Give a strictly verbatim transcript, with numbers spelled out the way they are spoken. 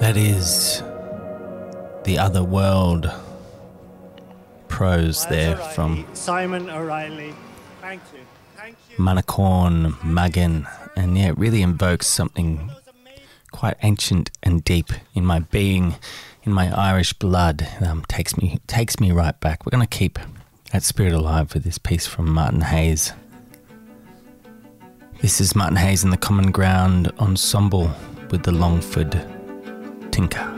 That is The Other World prose there from Simon O'Reilly. Thank you. Thank you. Manacorn Magan, and yeah, it really invokes something quite ancient and deep in my being, in my Irish blood. Um, takes me takes me right back. We're going to keep that spirit alive with this piece from Martin Hayes. This is Martin Hayes and the Common Ground Ensemble with the Longford Tinker.